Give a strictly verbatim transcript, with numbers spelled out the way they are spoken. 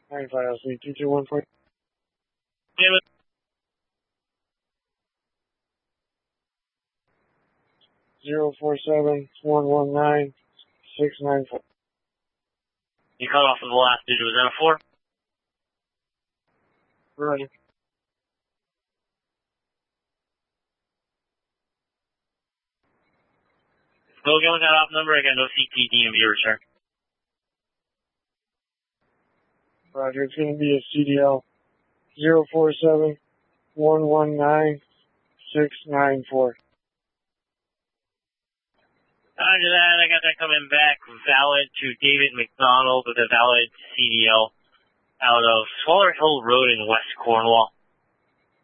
nine five L C two two one four. David. Zero four seven one one nine six nine four. You cut off of the last digit. Was that a four? Right. Go again with that op number. I got no C T D M V return. Roger, it's going to be a C D L zero four seven one one nine six nine four. After that, I got that coming back valid to David McDonald with a valid C D L out of Swaller Hill Road in West Cornwall.